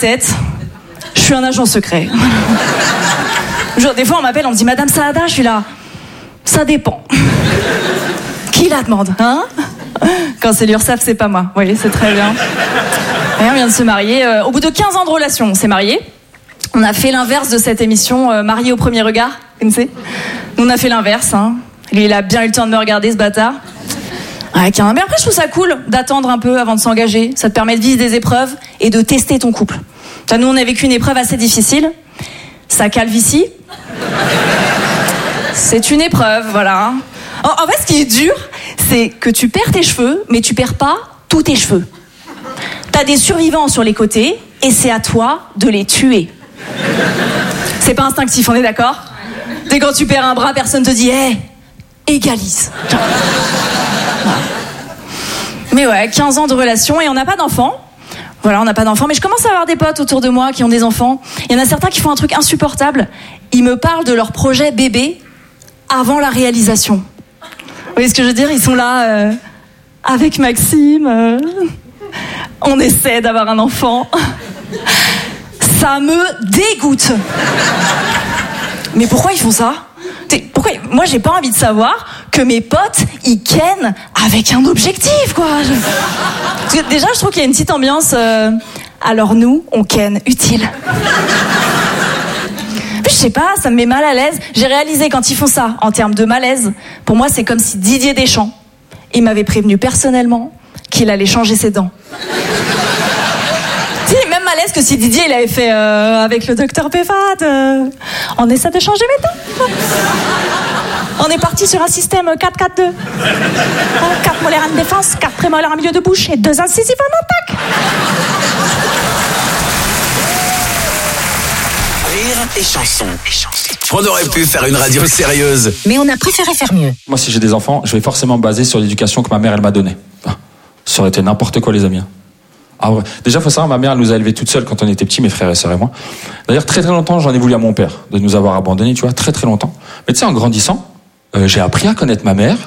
tête, je suis un agent secret. Genre, des fois, on m'appelle, on me dit « Madame Saada », je suis là. Ça dépend. Qui la demande, hein? Quand c'est l'URSSAF, c'est pas moi. Oui, c'est très bien. Et on vient de se marier. Au bout de 15 ans de relation, on s'est mariés. On a fait l'inverse de cette émission Marié au premier regard, vous connaissez? On a fait l'inverse, hein. Lui, il a bien eu le temps de me regarder, ce bâtard. Ouais, mais après, je trouve ça cool d'attendre un peu avant de s'engager. Ça te permet de vivre des épreuves et de tester ton couple. Nous, on a vécu une épreuve assez difficile. Sa calvitie. C'est une épreuve, voilà. En fait, ce qui est dur, c'est que tu perds tes cheveux, mais tu perds pas tous tes cheveux. T'as des survivants sur les côtés, et c'est à toi de les tuer. C'est pas instinctif, on est d'accord? Dès quand tu perds un bras, personne te dit « Hey, égalise ». Mais ouais, 15 ans de relation et on n'a pas d'enfants. Voilà, on n'a pas d'enfants, mais je commence à avoir des potes autour de moi qui ont des enfants. Il y en a certains qui font un truc insupportable. Ils me parlent de leur projet bébé avant la réalisation. Vous voyez ce que je veux dire? Ils sont là avec Maxime. On essaie d'avoir un enfant. Ça me dégoûte. Mais pourquoi ils font ça? Pourquoi? Moi, j'ai pas envie de savoir que mes potes, ils kennent avec un objectif, quoi. Parce que déjà, je trouve qu'il y a une petite ambiance. Alors nous, on ken utile. Puis, je sais pas, ça me met mal à l'aise. J'ai réalisé quand ils font ça, en termes de malaise, pour moi, c'est comme si Didier Deschamps, il m'avait prévenu personnellement qu'il allait changer ses dents. Même malaise que si Didier il avait fait avec le docteur Péfat. On essaie de changer mes dents. On est parti sur un système 4-4-2. 4 molaires en défense, 4 prémolaires en milieu de bouche et 2 incisifs en attaque. Rire et chanson. On aurait pu faire une radio sérieuse, mais on a préféré faire mieux. Moi, si j'ai des enfants, je vais forcément me baser sur l'éducation que ma mère elle m'a donnée. Ça aurait été n'importe quoi, les amis. Ah ouais. Déjà, faut savoir, ma mère nous a élevés toutes seules quand on était petits, mes frères et sœurs et moi. D'ailleurs, très très longtemps, j'en ai voulu à mon père de nous avoir abandonnés, tu vois, très très longtemps. Mais tu sais, en grandissant, j'ai appris à connaître ma mère.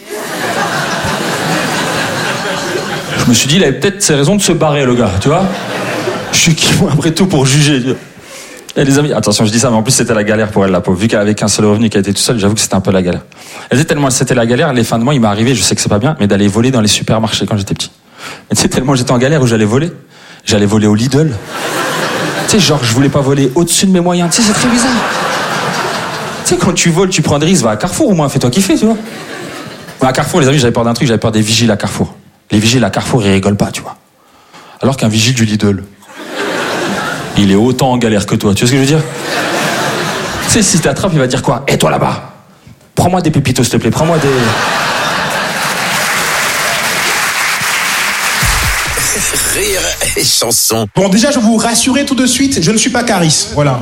Je me suis dit, il avait peut-être ses raisons de se barrer, le gars, tu vois. Je suis qui, moi, après tout, pour juger. Et les amis, attention, je dis ça, mais en plus, c'était la galère pour elle, la pauvre. Vu qu'elle avait qu'un seul revenu, qu'elle était toute seule, j'avoue que c'était un peu la galère. Elle disait tellement c'était la galère, les fins de mois, il m'est arrivé, je sais que c'est pas bien, mais d'aller voler dans les supermarchés quand j'étais petit. Mais tu sais, tellement j'étais en galère où j'allais voler au Lidl. Tu sais, genre, je voulais pas voler au-dessus de mes moyens. Tu sais, c'est très bizarre. Tu sais, quand tu voles, tu prends des risques. Va à Carrefour, au moins, fais-toi kiffer, tu vois. Mais à Carrefour, les amis, j'avais peur d'un truc, j'avais peur des vigiles à Carrefour. Les vigiles à Carrefour, ils rigolent pas, tu vois. Alors qu'un vigile du Lidl, il est autant en galère que toi. Tu vois ce que je veux dire? Tu sais, si t'attrapes, il va dire quoi? Et toi là-bas, prends-moi des pépitos, s'il te plaît, prends-moi des... Rire et chanson. Bon, déjà, je vais vous rassurer tout de suite, je ne suis pas Caris, voilà.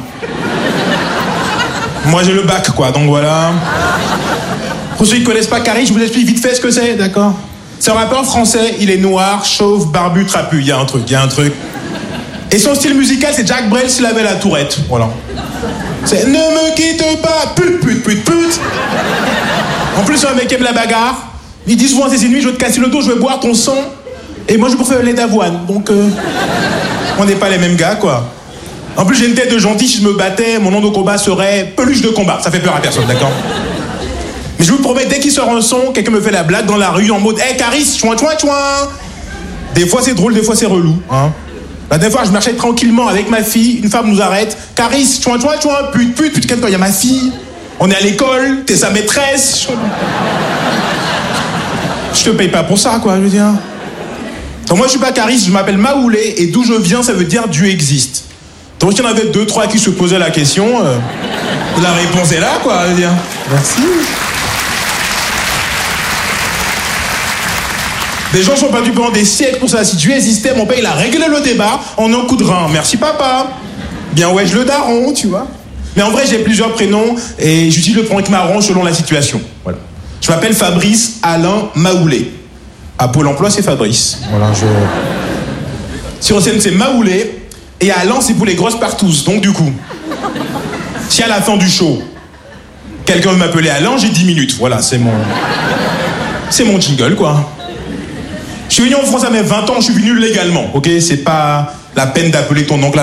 Moi, j'ai le bac, quoi, donc voilà. Pour ceux qui ne connaissent pas Caris, je vous explique vite fait ce que c'est, d'accord? C'est un rappeur français, il est noir, chauve, barbu, trapu, il y a un truc. Et son style musical, c'est Jacques Brel s'il avait la tourette, voilà. C'est « Ne me quitte pas, pute. » En plus, c'est un mec qui aime la bagarre. Il dit souvent à ses ennemis, je vais te casser le dos, je vais boire ton sang. Et moi, je préfère le lait d'avoine, donc on n'est pas les mêmes gars, quoi. En plus, j'ai une tête de gentil, si je me battais, mon nom de combat serait Peluche de combat. Ça fait peur à personne, d'accord? Mais je vous promets, dès qu'il sort un son, quelqu'un me fait la blague dans la rue en mode « Hey, Caris, chouin. » Des fois, c'est drôle, des fois, c'est relou, hein. La dernière fois, je marchais tranquillement avec ma fille, une femme nous arrête. « Caris, chouin, pute, quand il y a ma fille, on est à l'école, t'es sa maîtresse. » Je te paye pas pour ça, quoi, je veux dire. Donc moi je suis pas Caris, je m'appelle Maoulé et d'où je viens ça veut dire Dieu existe. Donc il y en avait 2-3 qui se posaient la question, la réponse est là quoi, je veux dire. Merci. Des gens sont perdus pendant des siècles pour ça. Si Dieu existait, mon père il a réglé le débat en un coup de rein. Merci papa. Bien ouais je le daron, tu vois. Mais en vrai j'ai plusieurs prénoms et j'utilise le prénom qui m'arrange selon la situation. Voilà. Je m'appelle Fabrice Alain Maoulé. À Pôle emploi, c'est Fabrice. Voilà, Sur scène, c'est Maoulé. Et Alain, c'est pour les grosses partouzes. Donc, du coup, si à la fin du show, quelqu'un veut m'appeler Alain, j'ai 10 minutes. Voilà, c'est mon jingle, quoi. Je suis venu en France à mes 20 ans, je suis venu légalement, ok? C'est pas la peine d'appeler ton oncle